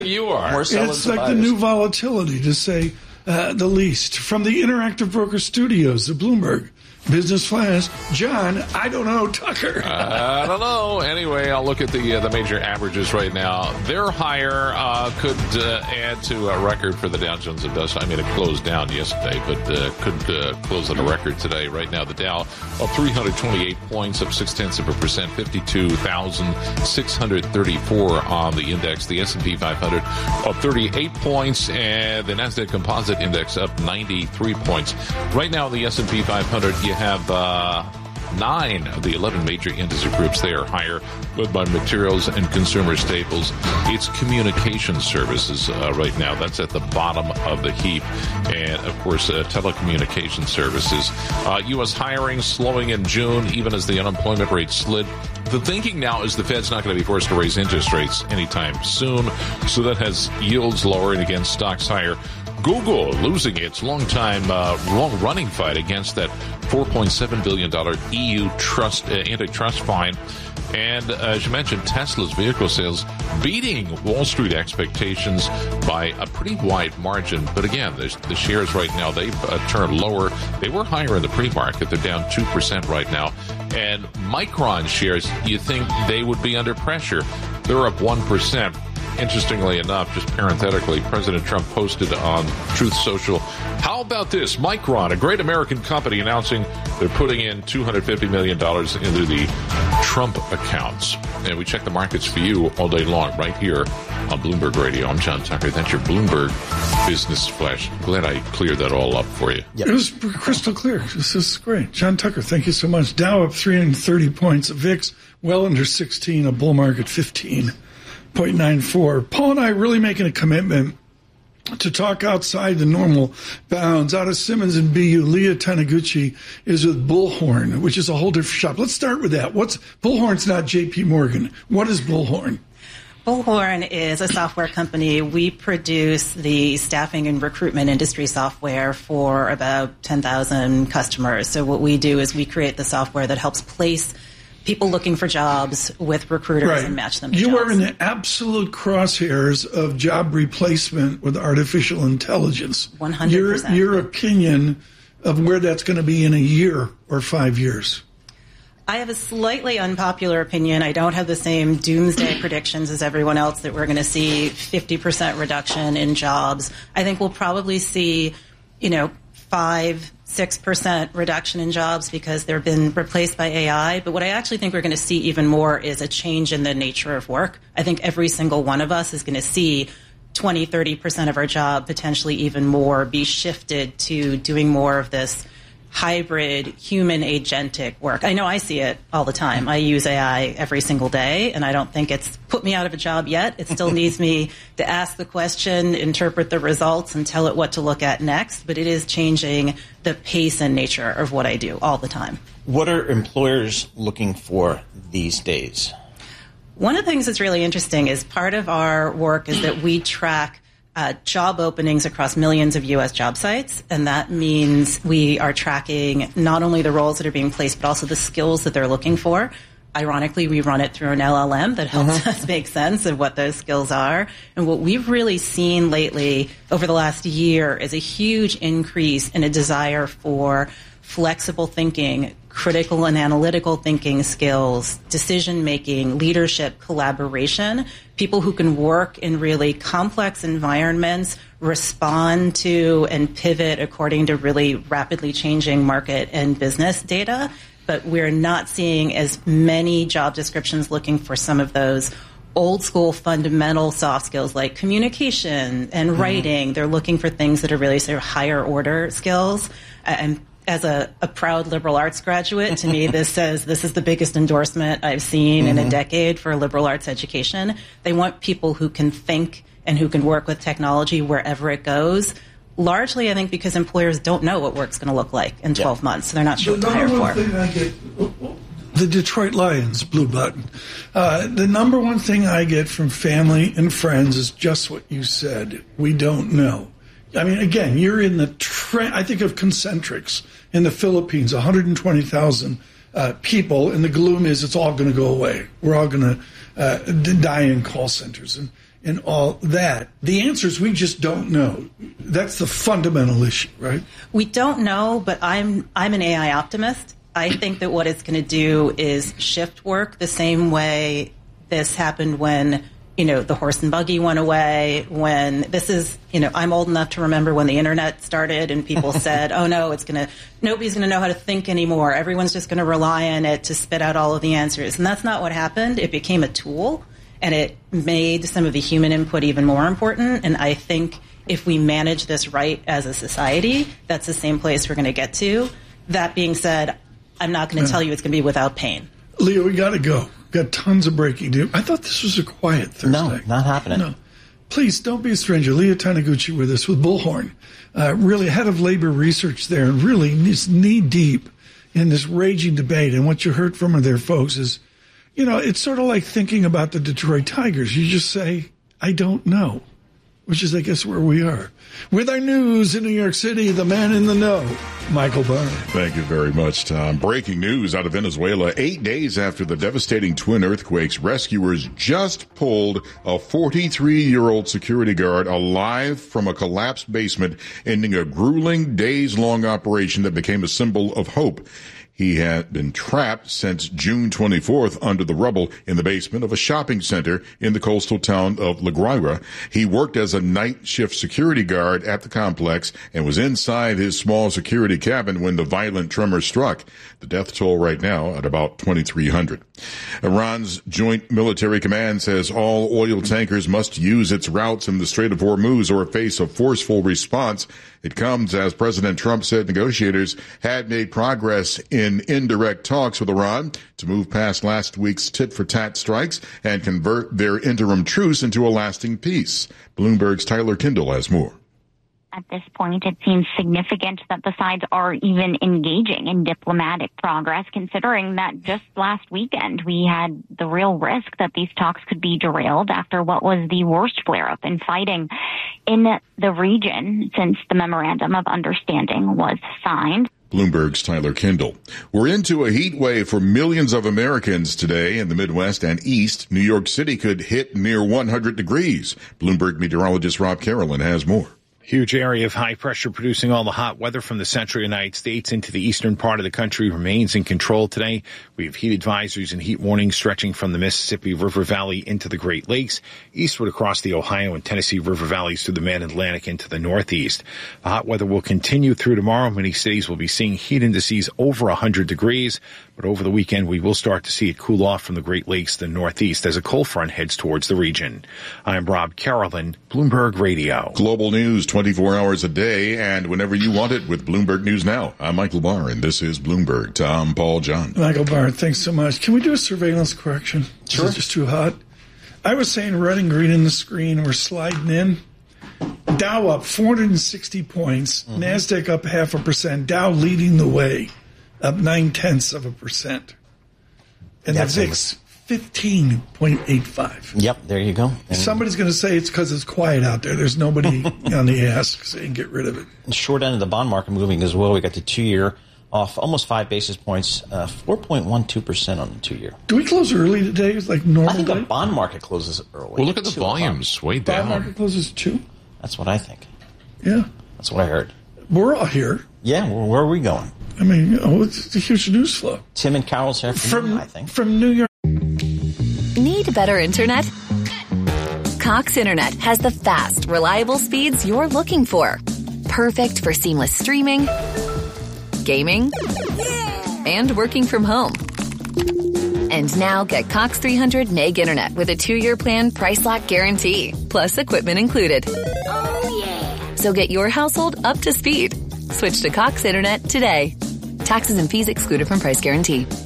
You are. More sellers It's than like the buyers. new volatility, to say the least. From the Interactive Broker Studios, the Bloomberg Business Flash, John, I don't know, Tucker. I don't know. Anyway, I'll look at the major averages right now. They're higher, could add to a record for the Dow Jones Industrial. I mean, it closed down yesterday, but could close at a record today. Right now, the Dow up 328 points, up 0.6%, 52,634 on the index. The S&P 500 up 38 points, and the Nasdaq Composite Index up 93 points. Right now, the S&P 500, you have 9 of the 11 major industry groups. They are higher, led by materials and consumer staples. It's communication services right now. That's at the bottom of the heap. And, of course, telecommunication services. U.S. hiring slowing in June, even as the unemployment rate slid. The thinking now is the Fed's not going to be forced to raise interest rates anytime soon, so that has yields lower and, again, stocks higher. Google losing its long-running fight against that $4.7 billion EU antitrust fine. And as you mentioned, Tesla's vehicle sales beating Wall Street expectations by a pretty wide margin. But again, the shares right now, they've turned lower. They were higher in the pre-market. They're down 2% right now. And Micron shares, you think they would be under pressure. They're up 1%. Interestingly enough, just parenthetically, President Trump posted on Truth Social, how about this? Micron, a great American company, announcing they're putting in $250 million into the Trump accounts. And we check the markets for you all day long right here on Bloomberg Radio. I'm John Tucker. That's your Bloomberg Business Flash. Glad I cleared that all up for you. Yep. It was crystal clear. This is great. John Tucker, thank you so much. Dow up 330 points. VIX well under 16. A bull market 15.94. Paul and I are really making a commitment to talk outside the normal bounds. Out of Simmons and BU, Leah Taniguchi is with Bullhorn, which is a whole different shop. Let's start with that. Bullhorn's not J.P. Morgan. What is Bullhorn? Bullhorn is a software company. We produce the staffing and recruitment industry software for about 10,000 customers. So what we do is we create the software that helps place people looking for jobs with recruiters and match them to jobs. You are in the absolute crosshairs of job replacement with artificial intelligence. 100%. Your opinion of where that's going to be in a year or 5 years? I have a slightly unpopular opinion. I don't have the same doomsday predictions as everyone else that we're going to see 50% reduction in jobs. I think we'll probably see, 5-6% reduction in jobs because they've been replaced by AI. But what I actually think we're going to see even more is a change in the nature of work. I think every single one of us is going to see 20-30% of our job, potentially even more, be shifted to doing more of this hybrid human agentic work. I know I see it all the time. I use AI every single day, and I don't think it's put me out of a job yet. It still needs me to ask the question, interpret the results, and tell it what to look at next. But it is changing the pace and nature of what I do all the time. What are employers looking for these days? One of the things that's really interesting is part of our work is that we track job openings across millions of U.S. job sites, and that means we are tracking not only the roles that are being placed, but also the skills that they're looking for. Ironically, we run it through an LLM that helps us make sense of what those skills are. And what we've really seen lately over the last year is a huge increase in a desire for flexible thinking, critical and analytical thinking skills, decision-making, leadership, collaboration, people who can work in really complex environments, respond to and pivot according to really rapidly changing market and business data. But we're not seeing as many job descriptions looking for some of those old school fundamental soft skills like communication and writing. They're looking for things that are really sort of higher order skills. And as a proud liberal arts graduate, to me, this is the biggest endorsement I've seen in a decade for liberal arts education. They want people who can think and who can work with technology wherever it goes. Largely, I think, because employers don't know what work's going to look like in 12 months, so they're not sure what to hire for. The Detroit Lions, Blue Button. The number one thing I get from family and friends is just what you said. We don't know. I mean, again, you're in the trend. I think of Concentrics in the Philippines, 120,000 people, and the gloom is it's all going to go away. We're all going to die in call centers. and all that. The answer is we just don't know. That's the fundamental issue, right? We don't know, but I'm an AI optimist. I think that what it's going to do is shift work the same way this happened when, the horse and buggy went away, when I'm old enough to remember when the internet started and people said, oh no, nobody's going to know how to think anymore. Everyone's just going to rely on it to spit out all of the answers. And that's not what happened. It became a tool, and it made some of the human input even more important. And I think if we manage this right as a society, that's the same place we're going to get to. That being said, I'm not going to tell you it's going to be without pain. Leo, we got to go. Got tons of breaking news. I thought this was a quiet Thursday. No, not happening. No. Please don't be a stranger. Leo Taniguchi with us with Bullhorn, really head of labor research there, and really is knee deep in this raging debate. And what you heard from her there, folks, is, it's sort of like thinking about the Detroit Tigers. You just say, I don't know, which is, I guess, where we are. With our news in New York City, the man in the know, Michael Barr. Thank you very much, Tom. Breaking news out of Venezuela. 8 days after the devastating twin earthquakes, rescuers just pulled a 43-year-old security guard alive from a collapsed basement, ending a grueling days-long operation that became a symbol of hope. He had been trapped since June 24th under the rubble in the basement of a shopping center in the coastal town of La Guaira. He worked as a night shift security guard at the complex and was inside his small security cabin when the violent tremor struck. The death toll right now at about 2,300. Iran's Joint Military Command says all oil tankers must use its routes in the Strait of Hormuz or face a forceful response. It comes as President Trump said negotiators had made progress in indirect talks with Iran to move past last week's tit-for-tat strikes and convert their interim truce into a lasting peace. Bloomberg's Tyler Kindle has more. At this point, it seems significant that the sides are even engaging in diplomatic progress, considering that just last weekend we had the real risk that these talks could be derailed after what was the worst flare-up in fighting in the region since the Memorandum of Understanding was signed. Bloomberg's Tyler Kindle. We're into a heat wave for millions of Americans today in the Midwest and East. New York City could hit near 100 degrees. Bloomberg meteorologist Rob Carolyn has more. Huge area of high pressure producing all the hot weather from the central United States into the eastern part of the country remains in control today. We have heat advisories and heat warnings stretching from the Mississippi River Valley into the Great Lakes, eastward across the Ohio and Tennessee River Valleys through the Mid-Atlantic into the Northeast. The hot weather will continue through tomorrow. Many cities will be seeing heat indices over 100 degrees, but over the weekend we will start to see it cool off from the Great Lakes to the Northeast as a cold front heads towards the region. I'm Rob Carolyn, Bloomberg Radio. Global news 24 hours a day and whenever you want it with Bloomberg News Now. I'm Michael Barr, and this is Bloomberg. Tom, Paul, John. Michael Barr, thanks so much. Can we do a surveillance correction? Sure. Is it just too hot? I was saying red and green in the screen. We're sliding in. Dow up 460 points. Mm-hmm. NASDAQ up 0.5%. Dow leading the way, up 0.9%. And That's the VIX 15.85. Yep, there you go. And somebody's going to say it's because it's quiet out there. There's nobody on the ass because they can get rid of it. Short end of the bond market moving as well. We got the 2-year off almost 5 basis points, 4.12% on the 2-year. Do we close early today? It's like normal. I think day? the bond market closes early. Well, look at the volumes way down. Bond market closes 2? That's what I think. Yeah. That's what I heard. We're all here. Yeah, well, where are we going? I mean, it's a huge news flow. Tim and Carol's here from I think. From New York. Need better internet? Cox Internet has the fast, reliable speeds you're looking for. Perfect for seamless streaming, gaming, and working from home. And now get Cox 300 meg internet with a 2-year plan price lock guarantee, plus equipment included. Oh, yeah. So get your household up to speed. Switch to Cox Internet today. Taxes and fees excluded from price guarantee.